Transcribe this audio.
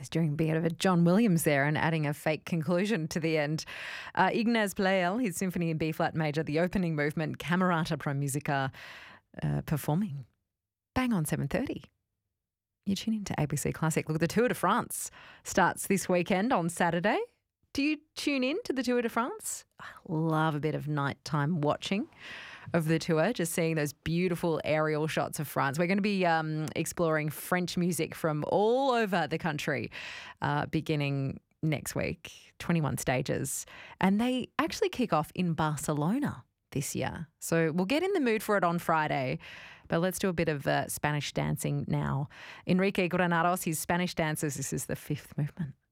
He's doing a bit of a John Williams there and adding a fake conclusion to the end. Ignaz Pleyel, his Symphony in B-flat major, the opening movement, Camerata Pro Musica, performing. Bang on 7:30. You tune into ABC Classic. Look, the Tour de France starts this weekend on Saturday. Do you tune in to the Tour de France? I love a bit of nighttime watching of the tour, just seeing those beautiful aerial shots of France. We're going to be exploring French music from all over the country beginning next week, 21 stages. And they actually kick off in Barcelona this year. So we'll get in the mood for it on Friday, but let's do a bit of Spanish dancing now. Enrique Granados, his Spanish dancers, this is the fifth movement.